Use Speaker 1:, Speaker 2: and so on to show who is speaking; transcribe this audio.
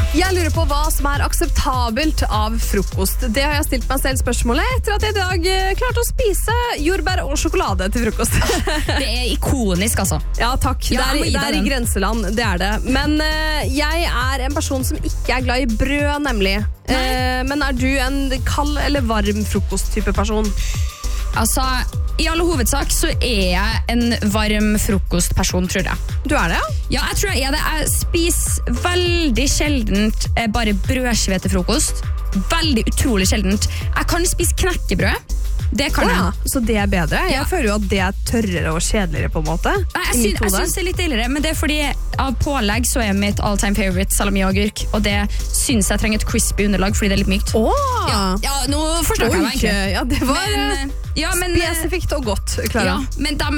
Speaker 1: Jeg lurer på hva som akseptabelt av frokost. Det har jeg stilt meg selv spørsmålet etter at jeg i dag klarte å spise jordbær og sjokolade til frokost.
Speaker 2: Det ikonisk, altså.
Speaker 1: Ja, takk.
Speaker 2: Ja,
Speaker 1: det er i grenseland, det er det. Men jeg er en person som ikke er glad i brød, nemlig. Men er du en kald eller varm frokosttype person?
Speaker 2: Altså, i alle hovedsak så jeg en varm frokostperson, tror jeg.
Speaker 1: Du er det, ja?
Speaker 2: Ja, jeg tror jeg er det. Jeg spiser veldig sjeldent bare brødskive til frokost. Veldig utrolig sjeldent. Jeg kan spise knekkebrød. Det kan jeg.
Speaker 1: Så det er bedre? Jeg føler jo at det er tørrere og kjedeligere på en måte.
Speaker 2: Jeg synes det er litt deiligere, men det er fordi av pålegg så er mitt all time favorite salami og agurk, og det synes jeg trenger et crispy underlag fordi det er litt mykt. Ja, nå forstår jeg meg ikke.
Speaker 1: Ja, det var spesifikt og godt, Klara.
Speaker 2: Ja, men